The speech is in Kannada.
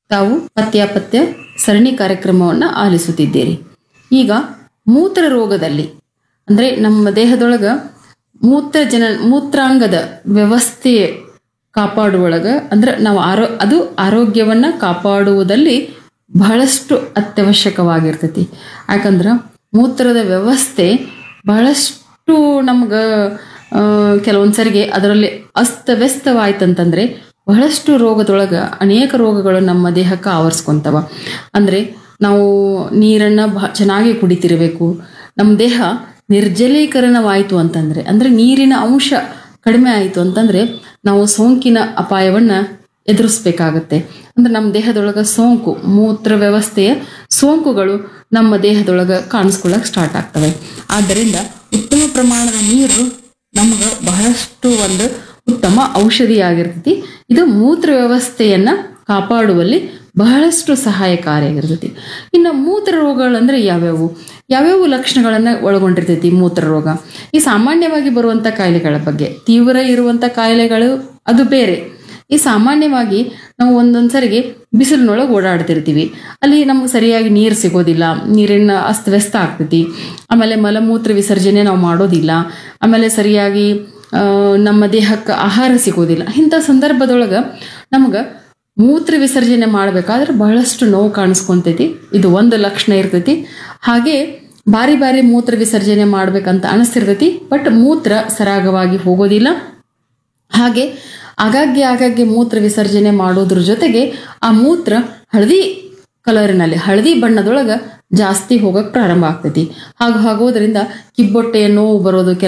ತಾವು ಪತ್ಯಾಪತ್ಯ ಸರಣಿ ಕಾರ್ಯಕ್ರಮವನ್ನು ಆಲಿಸುತ್ತಿದ್ದೀರಿ. ಈಗ ಮೂತ್ರ ರೋಗದಲ್ಲಿ ಅಂದ್ರೆ ನಮ್ಮ ದೇಹದೊಳಗ ಮೂತ್ರಾಂಗದ ವ್ಯವಸ್ಥೆ ಕಾಪಾಡುವೊಳಗ ಅಂದ್ರೆ ನಾವು ಅದು ಆರೋಗ್ಯವನ್ನ ಕಾಪಾಡುವುದಲ್ಲಿ ಬಹಳಷ್ಟು ಅತ್ಯವಶ್ಯಕವಾಗಿರ್ತೈತಿ. ಯಾಕಂದ್ರ ಮೂತ್ರದ ವ್ಯವಸ್ಥೆ ಬಹಳಷ್ಟು ನಮ್ಗ ಕೆಲವೊಂದ್ಸರಿಗೆ ಅದರಲ್ಲಿ ಅಸ್ತವ್ಯಸ್ತವಾಯ್ತಂತಂದ್ರೆ ಬಹಳಷ್ಟು ರೋಗದೊಳಗ ಅನೇಕ ರೋಗಗಳು ನಮ್ಮ ದೇಹಕ್ಕೆ ಆವರಿಸ್ಕೊಂತವ. ಅಂದ್ರೆ ನಾವು ನೀರನ್ನ ಚೆನ್ನಾಗಿ ಕುಡಿತಿರ್ಬೇಕು. ನಮ್ಮ ದೇಹ ನಿರ್ಜಲೀಕರಣವಾಯಿತು ಅಂತಂದ್ರೆ ಅಂದ್ರೆ ನೀರಿನ ಅಂಶ ಕಡಿಮೆ ಆಯಿತು ಅಂತಂದ್ರೆ ನಾವು ಸೋಂಕಿನ ಅಪಾಯವನ್ನ ಎದುರಿಸ್ಬೇಕಾಗತ್ತೆ. ಅಂದ್ರೆ ನಮ್ಮ ದೇಹದೊಳಗ ಮೂತ್ರ ವ್ಯವಸ್ಥೆಯ ಸೋಂಕುಗಳು ನಮ್ಮ ದೇಹದೊಳಗ ಕಾಣಿಸ್ಕೊಳ್ಳಕ್ ಸ್ಟಾರ್ಟ್ ಆಗ್ತವೆ. ಆದ್ದರಿಂದ ಉತ್ತಮ ಪ್ರಮಾಣದ ನೀರು ನಮ್ಗ ಬಹಳಷ್ಟು ಒಂದು ಉತ್ತಮ ಔಷಧಿಯಾಗಿರ್ತೈತಿ. ಇದು ಮೂತ್ರ ವ್ಯವಸ್ಥೆಯನ್ನ ಕಾಪಾಡುವಲ್ಲಿ ಬಹಳಷ್ಟು ಸಹಾಯಕಾರಿಯಾಗಿರ್ತೈತಿ. ಇನ್ನು ಮೂತ್ರ ರೋಗಗಳಂದ್ರೆ ಯಾವ್ಯಾವ ಲಕ್ಷಣಗಳನ್ನ ಒಳಗೊಂಡಿರ್ತೈತಿ ಮೂತ್ರ ರೋಗ? ಈ ಸಾಮಾನ್ಯವಾಗಿ ಬರುವಂತ ಕಾಯಿಲೆಗಳ ಬಗ್ಗೆ, ತೀವ್ರ ಇರುವಂತ ಕಾಯಿಲೆಗಳು ಅದು ಬೇರೆ. ಈ ಸಾಮಾನ್ಯವಾಗಿ ನಾವು ಒಂದೊಂದ್ಸರಿಗೆ ಬಿಸಿಲಿನೊಳಗೆ ಓಡಾಡ್ತಿರ್ತೀವಿ, ಅಲ್ಲಿ ನಮ್ಗೆ ಸರಿಯಾಗಿ ನೀರು ಸಿಗೋದಿಲ್ಲ, ನೀರಿನ ಅಸ್ತವ್ಯಸ್ತ ಆಗ್ತೈತಿ. ಆಮೇಲೆ ಮಲಮೂತ್ರ ವಿಸರ್ಜನೆ ನಾವು ಮಾಡೋದಿಲ್ಲ, ಆಮೇಲೆ ಸರಿಯಾಗಿ ನಮ್ಮ ದೇಹಕ್ಕೆ ಆಹಾರ ಸಿಗೋದಿಲ್ಲ. ಇಂಥ ಸಂದರ್ಭದೊಳಗ ನಮ್ಗೆ ಮೂತ್ರ ವಿಸರ್ಜನೆ ಮಾಡ್ಬೇಕಾದ್ರೆ ಬಹಳಷ್ಟು ನೋವು ಕಾಣಿಸ್ಕೊಂತೈತಿ. ಇದು ಒಂದು ಲಕ್ಷಣ ಇರ್ತೈತಿ. ಹಾಗೆ ಬಾರಿ ಬಾರಿ ಮೂತ್ರ ವಿಸರ್ಜನೆ ಮಾಡ್ಬೇಕಂತ ಅನಿಸ್ತಿರ್ತೈತಿ, ಬಟ್ ಮೂತ್ರ ಸರಾಗವಾಗಿ ಹೋಗೋದಿಲ್ಲ. ಹಾಗೆ ಆಗಾಗ್ಗೆ ಮೂತ್ರ ವಿಸರ್ಜನೆ ಮಾಡೋದ್ರ ಜೊತೆಗೆ ಆ ಮೂತ್ರ ಹಳದಿ ಬಣ್ಣದೊಳಗ ಜಾಸ್ತಿ ಹೋಗಕ್ ಪ್ರಾರಂಭ ಆಗ್ತೈತಿ. ಹಾಗೋದ್ರಿಂದ ಕಿಬ್ಬೊಟ್ಟೆಯ ನೋವು ಬರೋದು,